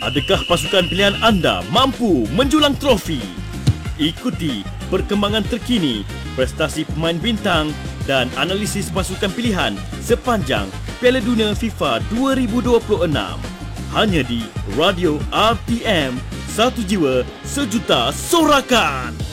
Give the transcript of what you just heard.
Adakah pasukan pilihan anda mampu menjulang trofi? Ikuti perkembangan terkini, prestasi pemain bintang dan analisis pasukan pilihan sepanjang Piala Dunia FIFA 2026. Hanya di Radio RTM, satu jiwa sejuta sorakan.